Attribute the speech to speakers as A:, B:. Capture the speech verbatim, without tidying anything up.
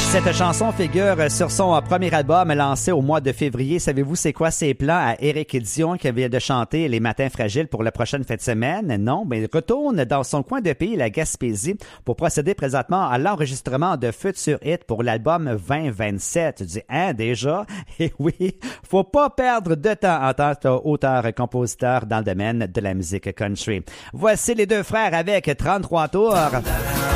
A: Cette chanson figure sur son premier album lancé au mois de février. Savez-vous c'est quoi ses plans à Éric Dion qui vient de chanter Les Matins Fragiles pour la prochaine fin de semaine? Non, mais il retourne dans son coin de pays, la Gaspésie, pour procéder présentement à l'enregistrement de Future Hit pour l'album vingt vingt-sept. Tu dis, hein, déjà? Et oui, faut pas perdre de temps en tant qu'auteur-compositeur dans le domaine de la musique country. Voici les deux frères avec trente-trois tours.